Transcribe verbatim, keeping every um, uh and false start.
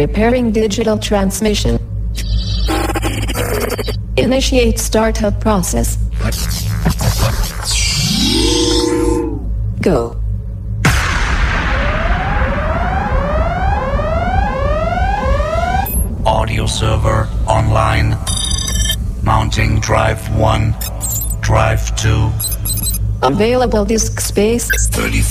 Preparing digital transmission. Initiate startup process. Go. Audio server online. Mounting drive one, drive two. Available disk space thirty.